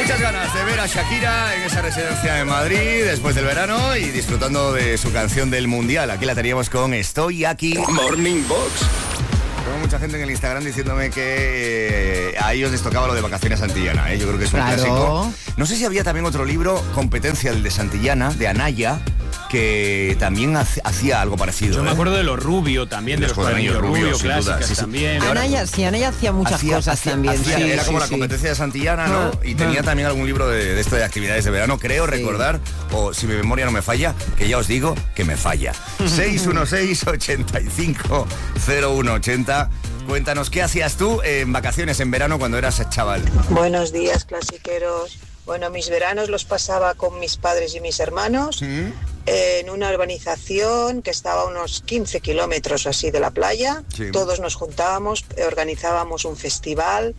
muchas ganas de ver a Shakira en esa residencia en Madrid después del verano y disfrutando de su canción del Mundial. Aquí la teníamos con Estoy aquí. Morning Box. Tengo mucha gente en el Instagram diciéndome que a ellos les tocaba lo de Vacaciones Santillana, ¿eh? Yo creo que es un clásico. No sé si había también otro libro, Competencia, el de Santillana, de Anaya, que también hacía algo parecido. Yo me acuerdo de los Rubio también, de los cuadernillos Rubio, clásicas sí, también. Anaya hacía muchas cosas también. Era como la competencia de Santillana, ¿no? Y tenía también algún libro de esto de actividades de verano, creo recordar, o si mi memoria no me falla, que ya os digo que me falla. 616-85-0180. Cuéntanos, ¿qué hacías tú en vacaciones en verano cuando eras chaval? Buenos días, clasiqueros. Bueno, mis veranos los pasaba con mis padres y mis hermanos en una urbanización que estaba a unos 15 kilómetros así de la playa. Sí. Todos nos juntábamos, organizábamos un festival,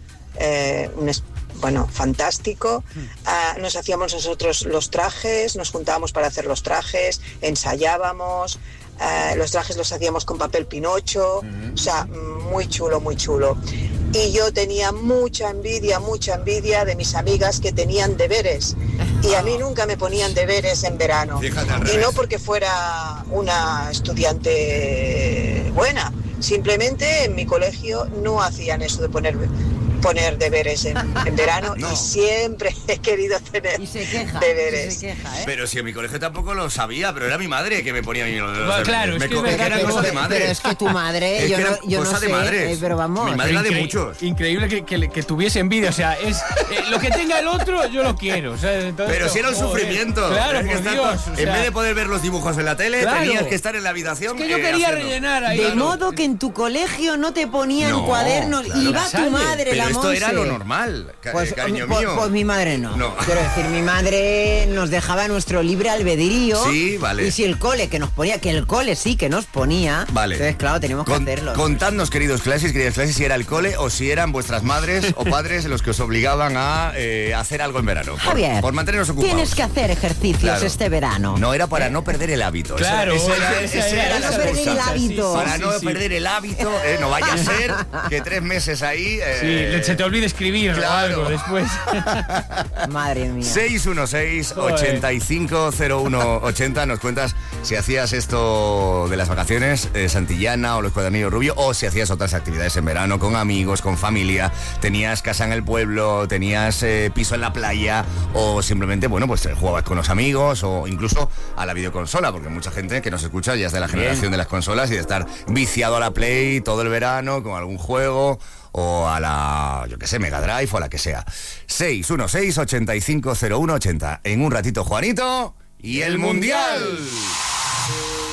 fantástico. Nos hacíamos nosotros los trajes, nos juntábamos para hacer los trajes, ensayábamos. Los trajes los hacíamos con papel pinocho, o sea, muy chulo, muy chulo. Y yo tenía mucha envidia de mis amigas que tenían deberes. Y a mí nunca me ponían deberes en verano. Y no porque fuera una estudiante buena, simplemente en mi colegio no hacían eso de poner deberes en verano. No. Y siempre he querido tener deberes. Pero si en mi colegio tampoco lo sabía, pero era mi madre que me ponía a mí los deberes. Claro, es que era cosa de madre. Pero es que tu madre, yo no sé, pero vamos. Mi madre era de muchos. Increíble que tuviese envidia, o sea, es lo que tenga el otro, yo lo quiero. O sea, pero si era un sufrimiento. Claro, por Dios. En vez de poder ver los dibujos en la tele, tenías que estar en la habitación. Es que yo quería rellenar ahí. De modo que en tu colegio no te ponían cuadernos, iba tu madre, la esto era lo normal, cariño mío. Pues mi madre no. Quiero decir, mi madre nos dejaba nuestro libre albedrío. Sí, vale. Y si el cole que nos ponía, que el cole sí que nos ponía, vale. Entonces claro, teníamos que hacerlo. Contadnos, queridas clases, si era el cole o si eran vuestras madres o padres los que os obligaban a hacer algo en verano. Javier, por mantenernos ocupados. Tienes que hacer ejercicios este verano. No era para no perder el hábito. Claro, esa era la perder el hábito. Para no perder el hábito, no vaya a ser que 3 meses ahí... se te olvide escribir algo después. Madre mía. 616-850180. Nos cuentas si hacías esto de las vacaciones, Santillana o los cuadernillos Rubio, o si hacías otras actividades en verano con amigos, con familia, tenías casa en el pueblo, tenías piso en la playa, o simplemente, jugabas con los amigos, o incluso a la videoconsola, porque mucha gente que nos escucha ya es de la generación de las consolas y de estar viciado a la Play todo el verano con algún juego, o a la, Mega Drive o a la que sea. 616-850180. En un ratito, Juanito y el Mundial.